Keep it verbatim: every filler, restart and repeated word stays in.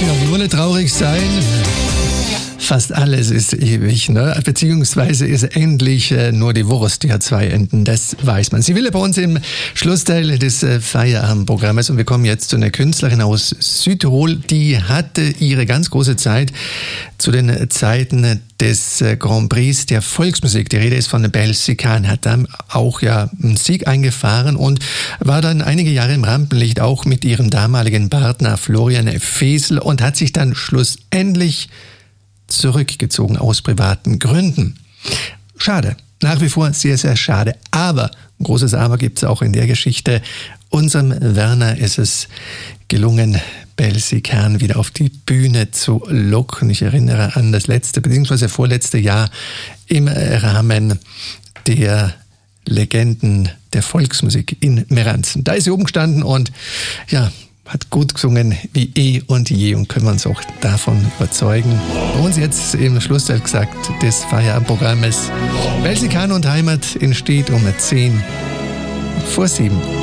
Ja, wie wolle traurig sein? Fast alles ist ewig, ne? Beziehungsweise ist endlich äh, nur die Wurst, die hat zwei Enden, das weiß man. Sibylle bei uns im Schlussteil des äh, Feierabendprogrammes und wir kommen jetzt zu einer Künstlerin aus Südtirol, die hatte ihre ganz große Zeit zu den Zeiten des äh, Grand Prix der Volksmusik. Die Rede ist von Belsy Khan, hat dann auch ja einen Sieg eingefahren und war dann einige Jahre im Rampenlicht, auch mit ihrem damaligen Partner Florian Fesel und hat sich dann schlussendlich zurückgezogen aus privaten Gründen. Schade, nach wie vor sehr, sehr schade. Aber, ein großes Aber gibt es auch in der Geschichte. Unserem Werner ist es gelungen, Belsy Khan wieder auf die Bühne zu locken. Ich erinnere an das letzte bzw. vorletzte Jahr im Rahmen der Legenden der Volksmusik in Meranzen. Da ist sie oben gestanden und ja, hat gut gesungen wie eh und je und können wir uns auch davon überzeugen. Bei uns jetzt im Schlussteil gesagt des Feierabendprogrammes Belsy Khan und Heimat entsteht um zehn vor sieben.